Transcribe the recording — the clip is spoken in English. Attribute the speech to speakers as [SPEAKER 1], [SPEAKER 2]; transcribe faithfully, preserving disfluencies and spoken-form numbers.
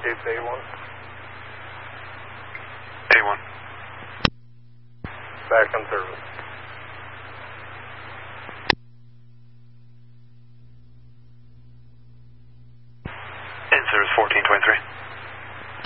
[SPEAKER 1] Escape A one.
[SPEAKER 2] A one.
[SPEAKER 1] Back on service.
[SPEAKER 2] In service fourteen twenty-three.